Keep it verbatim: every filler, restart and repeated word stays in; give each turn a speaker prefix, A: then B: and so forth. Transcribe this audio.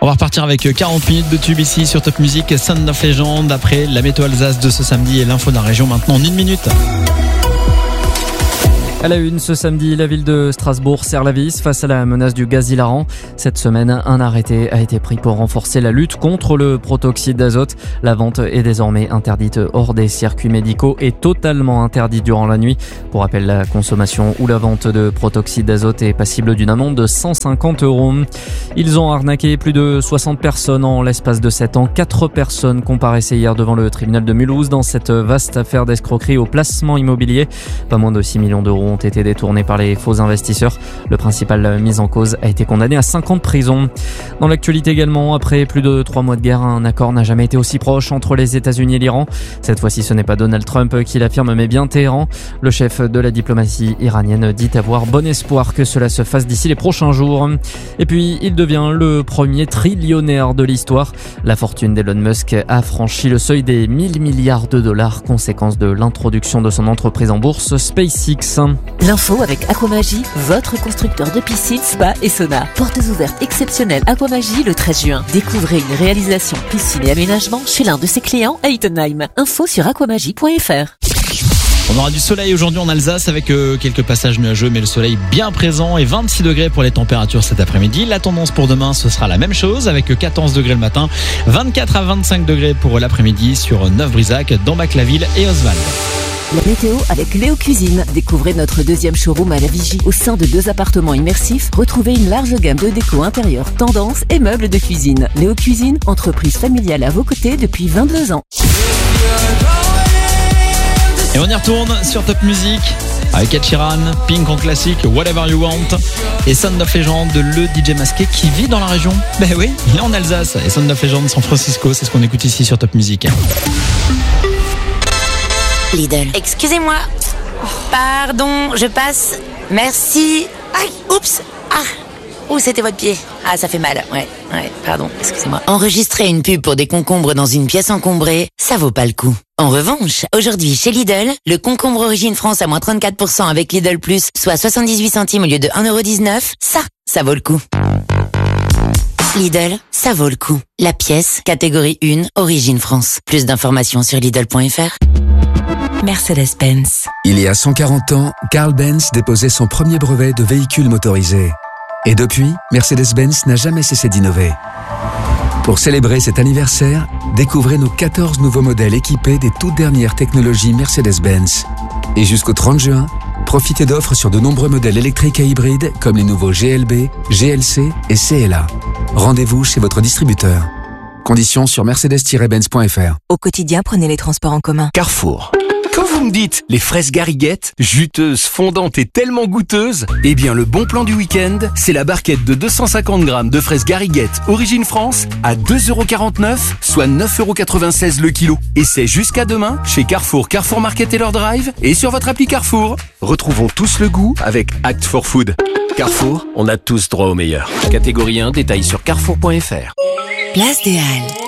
A: On va repartir avec quarante minutes de tube ici sur Top Music, Sound of Legend, après la météo Alsace de ce samedi et l'info de la région maintenant en une minute.
B: À la une, ce samedi, la ville de Strasbourg serre la vis face à la menace du gaz hilarant. Cette semaine, un arrêté a été pris pour renforcer la lutte contre le protoxyde d'azote. La vente est désormais interdite hors des circuits médicaux et totalement interdite durant la nuit. Pour rappel, la consommation ou la vente de protoxyde d'azote est passible d'une amende de cent cinquante euros. Ils ont arnaqué plus de soixante personnes en l'espace de sept ans. Quatre personnes comparaissaient hier devant le tribunal de Mulhouse dans cette vaste affaire d'escroquerie au placement immobilier. Pas moins de six millions d'euros ont été détournés par les faux investisseurs. Le principal mis en cause a été condamné à cinq ans de prison. Dans l'actualité également, après plus de trois mois de guerre, un accord n'a jamais été aussi proche entre les États-Unis et l'Iran. Cette fois-ci, ce n'est pas Donald Trump qui l'affirme, mais bien Téhéran. Le chef de la diplomatie iranienne dit avoir bon espoir que cela se fasse d'ici les prochains jours. Et puis, il devient le premier trillionnaire de l'histoire. La fortune d'Elon Musk a franchi le seuil des mille milliards de dollars, conséquence de l'introduction de son entreprise en bourse SpaceX.
C: L'info avec Aquamagie, votre constructeur de piscines, spa et sauna. Portes ouvertes exceptionnelles Aquamagie le treize juin. Découvrez une réalisation piscine et aménagement chez l'un de ses clients à Ittenheim. Info sur aquamagie point f r.
A: On aura du soleil aujourd'hui en Alsace avec euh, quelques passages nuageux, mais le soleil bien présent et vingt-six degrés pour les températures cet après-midi. La tendance pour demain, ce sera la même chose avec quatorze degrés le matin, vingt-quatre à vingt-cinq degrés pour l'après-midi sur Neuf-Brisac, Dambach-la-Ville et Oswald.
C: La météo avec Léo Cuisine. Découvrez notre deuxième showroom à la Vigie. Au sein de deux appartements immersifs, retrouvez une large gamme de déco intérieure, tendance et meubles de cuisine. Léo Cuisine, entreprise familiale à vos côtés depuis vingt-deux ans.
A: Et on y retourne sur Top Music avec Ed Sheeran, Pink en classique, Whatever You Want et Sound of Legend, le D J masqué qui vit dans la région. Ben oui, il est en Alsace et Sound of Legend San Francisco, c'est ce qu'on écoute ici sur Top Music.
D: Lidl. Excusez-moi. Pardon, je passe. Merci. Aïe, oups. Ah. Ouh, c'était votre pied. Ah, ça fait mal. Ouais, ouais, pardon, excusez-moi. Enregistrer une pub pour des concombres dans une pièce encombrée, ça vaut pas le coup. En revanche, aujourd'hui, chez Lidl, le concombre Origine France à moins trente-quatre pour cent avec Lidl Plus, soit soixante-dix-huit centimes au lieu de un euro dix-neuf, ça, ça vaut le coup. Lidl, ça vaut le coup. La pièce, catégorie un, Origine France. Plus d'informations sur Lidl point f r. Mercedes-Benz.
E: Il y a cent quarante ans, Carl Benz déposait son premier brevet de véhicule motorisé. Et depuis, Mercedes-Benz n'a jamais cessé d'innover. Pour célébrer cet anniversaire, découvrez nos quatorze nouveaux modèles équipés des toutes dernières technologies Mercedes-Benz. Et jusqu'au trente juin, profitez d'offres sur de nombreux modèles électriques et hybrides comme les nouveaux G L B, G L C et C L A. Rendez-vous chez votre distributeur. Conditions sur mercedes tiret benz point f r.
C: Au quotidien, prenez les transports en commun.
F: Carrefour. Quand vous me dites les fraises Gariguette, juteuses, fondantes et tellement goûteuses, eh bien le bon plan du week-end, c'est la barquette de deux cent cinquante grammes de fraises Gariguette Origine France à deux euros quarante-neuf, soit neuf euros quatre-vingt-seize le kilo. Et c'est jusqu'à demain chez Carrefour, Carrefour Market et leur drive et sur votre appli Carrefour. Retrouvons tous le goût avec Act for Food. Carrefour, on a tous droit au meilleur. Catégorie un, détail sur carrefour point f r.
D: Place des Halles.